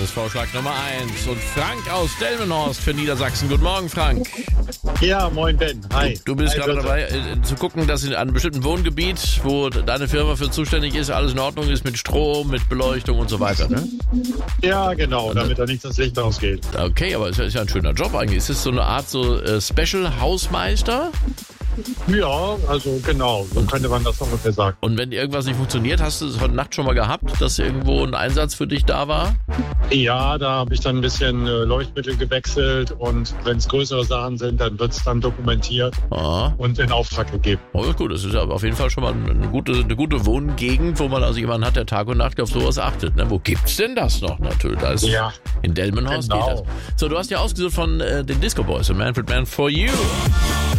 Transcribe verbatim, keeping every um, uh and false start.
Tagesvorschlag Nummer eins. Und Frank aus Delmenhorst für Niedersachsen. Guten Morgen, Frank. Ja, moin Ben. Hi. Du bist Hi, gerade Leute. dabei, äh, zu gucken, dass in einem bestimmten Wohngebiet, wo deine Firma für zuständig ist, alles in Ordnung ist mit Strom, mit Beleuchtung und so weiter, ne? Ja, genau, damit da nicht das Licht ausgeht. Okay, aber es ist ja ein schöner Job eigentlich. Ist es so eine Art so äh, Special-Hausmeister? Ja, also genau, so könnte man das ungefähr sagen. Und wenn irgendwas nicht funktioniert, hast du es heute Nacht schon mal gehabt, dass irgendwo ein Einsatz für dich da war? Ja, da habe ich dann ein bisschen äh, Leuchtmittel gewechselt und wenn es größere Sachen sind, dann wird es dann dokumentiert Ah. und in Auftrag gegeben. Oh, ist gut. Das ist aber auf jeden Fall schon mal eine gute, eine gute Wohngegend, wo man also jemanden hat, der Tag und Nacht auf sowas achtet. Ne? Wo gibt's denn das noch natürlich? Da ist Ja. In Delmenhorst Genau. geht das. So, du hast ja ausgesucht von äh, den Disco Boys und Manfred Mann For You.